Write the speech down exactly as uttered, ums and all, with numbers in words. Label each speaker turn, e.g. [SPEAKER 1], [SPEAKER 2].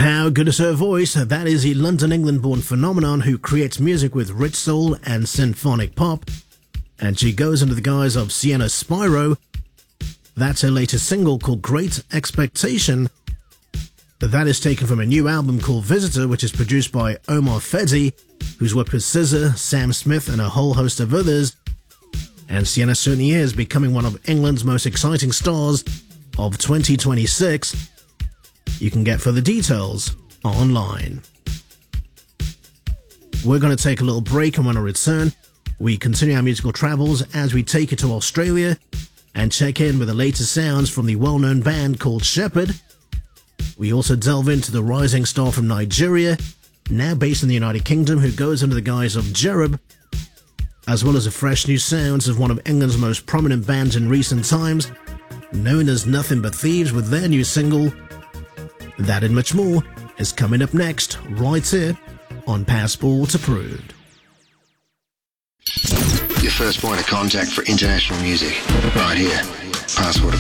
[SPEAKER 1] How good is her voice? That is a London, England-born phenomenon who creates music with rich soul and symphonic pop. And she goes under the guise of Sienna Spiro. That's her latest single called Great Expectation. That is taken from a new album called Visitor, which is produced by Omar Fedi, who's worked with S Z A, Sam Smith, and a whole host of others. And Sienna certainly is becoming one of England's most exciting stars of twenty twenty-six. You can get further details online. We're going to take a little break, and when I return, we continue our musical travels as we take you to Australia and check in with the latest sounds from the well-known band called Shepherd. We also delve into the rising star from Nigeria, now based in the United Kingdom, who goes under the guise of Jerub, as well as the fresh new sounds of one of England's most prominent bands in recent times, known as Nothing But Thieves, with their new single. That and much more is coming up next, right here on Passport Approved.
[SPEAKER 2] Your first point of contact for international music, right here, Passport